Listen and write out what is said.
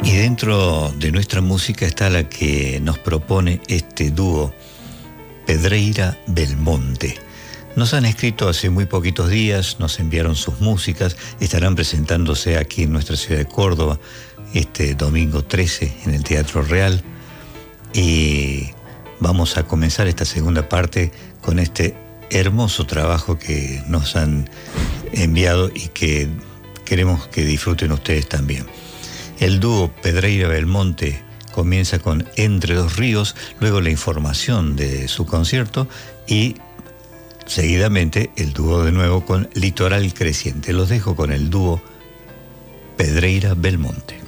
Y dentro de nuestra música está la que nos propone este dúo, Pedreira Belmonte. Nos han escrito hace muy poquitos días, nos enviaron sus músicas, estarán presentándose aquí en nuestra ciudad de Córdoba este domingo 13 en el Teatro Real. Y vamos a comenzar esta segunda parte con este hermoso trabajo que nos han enviado y que queremos que disfruten ustedes también. El dúo Pedreira Belmonte comienza con Entre dos ríos, luego la información de su concierto y seguidamente el dúo de nuevo con Litoral Creciente. Los dejo con el dúo Pedreira Belmonte.